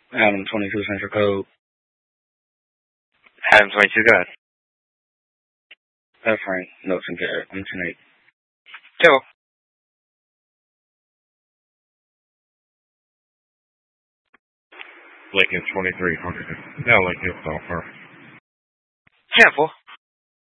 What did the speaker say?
Adam 22 sensor code. Adam 22, go ahead. Frank, Milton Garrett, I'm 10-8. Joe. Lincoln 2300. Now Lincoln software. 10-4.